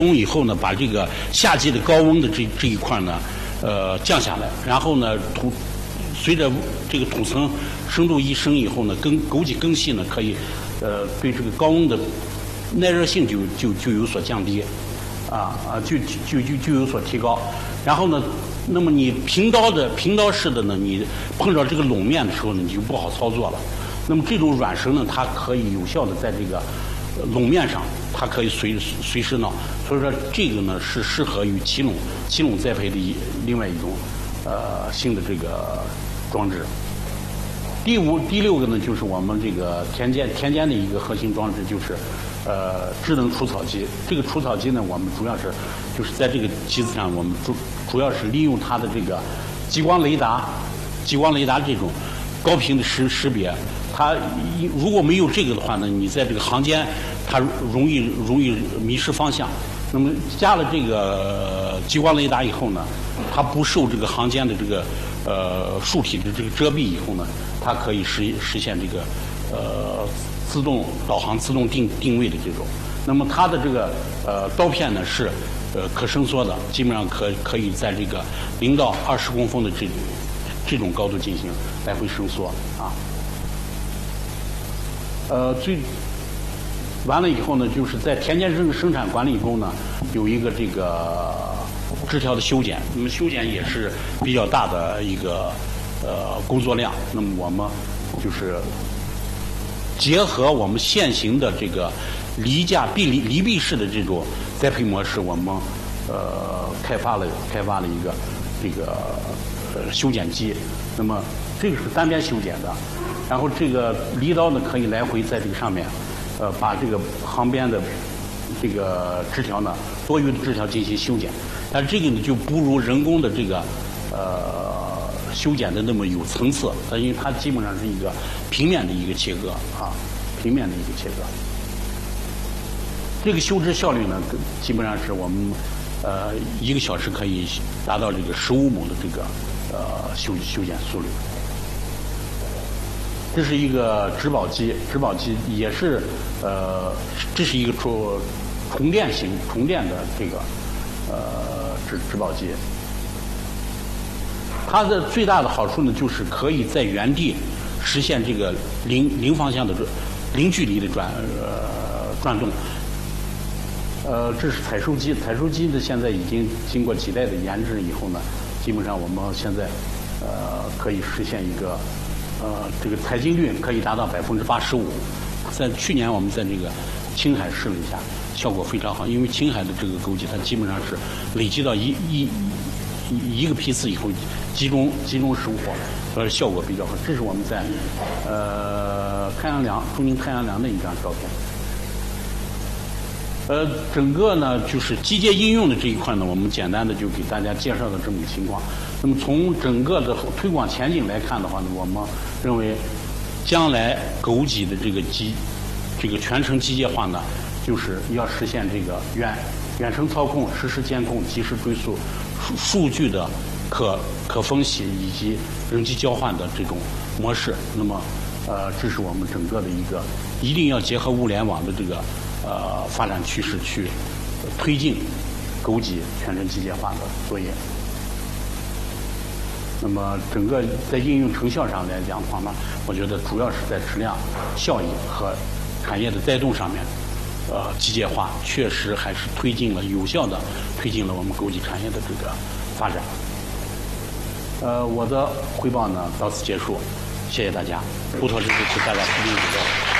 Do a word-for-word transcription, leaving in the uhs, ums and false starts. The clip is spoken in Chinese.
以后呢，把这个夏季的高温的这这一块呢，呃降下来，然后呢土随着这个土层深度一升以后呢，根枸杞根系呢可以呃对这个高温的耐热性就就就有所降低，啊啊就就就就有所提高。然后呢，那么你平刀的平刀式的呢，你碰到这个垄面的时候呢，你就不好操作了。那么这种软绳呢，它可以有效的在这个垄面上，它可以随随时挠。所以说这个呢是适合于齐垄齐垄栽培的一另外一种呃新的这个装置。第五第六个呢就是我们这个田间田间的一个核心装置，就是呃智能除草机。这个除草机呢，我们主要是就是在这个机子上，我们主主要是利用它的这个激光雷达激光雷达这种高频的识识别。它如果没有这个的话呢，你在这个行间它容易容易迷失方向。那么加了这个激光雷达以后呢，它不受这个行间的这个呃树体的这个遮蔽以后呢，它可以实实现这个呃自动导航、自动定定位的这种。那么它的这个呃刀片呢是呃可伸缩的，基本上可可以在这个零到二十公分的这这种高度进行来回伸缩啊。呃，最完了以后呢，就是在田间生生产管理中呢，有一个这个枝条的修剪。那么修剪也是比较大的一个呃工作量。那么我们就是结合我们现行的这个离架壁离离壁式的这种栽培模式，我们呃开发了开发了一个这个呃修剪机。那么这个是单边修剪的。然后这个犁刀呢，可以来回在这个上面，呃，把这个行边的这个枝条呢，多余的枝条进行修剪。但这个呢，就不如人工的这个呃修剪的那么有层次。它因为它基本上是一个平面的一个切割啊，平面的一个切割。这个修枝效率呢，基本上是我们呃一个小时可以达到这个十五亩的这个呃修修剪速率。这是一个植保机，植保机也是呃，这是一个充充电型充电的这个呃植植保机。它的最大的好处呢，就是可以在原地实现这个零零方向的零距离的转呃转动。呃，这是采收机，采收机呢现在已经经过几代的研制以后呢，基本上我们现在呃可以实现一个。呃，这个采精率可以达到百分之八十五。在去年我们在这个青海试了一下，效果非常好。因为青海的这个枸杞，它基本上是累积到一一一一个批次以后，集中集中收获，呃，效果比较好。这是我们在呃太阳梁中宁太阳梁的一张照片。呃，整个呢就是机械应用的这一块呢，我们简单的就给大家介绍了这么个情况。那么从整个的推广前景来看的话呢，我们认为将来枸杞的这个机这个全程机械化呢，就是要实现这个远远程操控、实时监控、及时追溯、数数据的可可分析以及人机交换的这种模式。那么呃，这是我们整个的一个一定要结合物联网的这个呃发展趋势去推进枸杞全程机械化的作业。那么整个在应用成效上来讲的话呢，我觉得主要是在质量、效益和产业的带动上面，呃，机械化确实还是推进了有效的推进了我们枸杞产业的这个发展。呃，我的汇报呢到此结束，谢谢大家。胡头这次给大家提供指教。